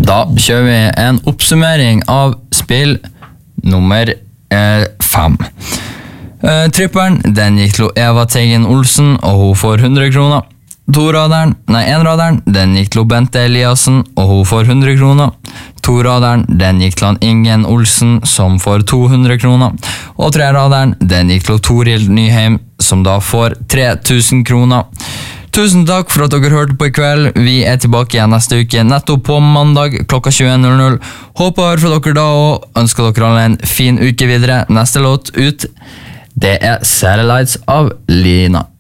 Da kjører vi en oppsummering av spill nummer 5. Tripperen, den gikk til Eva Teigen Olsen, og hun får 100 kroner. Enraderen, den gikk til Bente Eliassen, og hun får 100 kroner. Toraderen, den gikk til Ingen Olsen, som får 200 kroner. Og treraderen, den gikk til Toril Nyheim, som da får 3000 kroner. Tusen takk for at dere hørte på i kveld. Vi er tilbake igjen neste uke, nettopp på mandag klokka 21:00. Håper å høre fra dere da, og ønsker dere alle en fin uke videre. Neste låt ut, det er Satellites av Lina.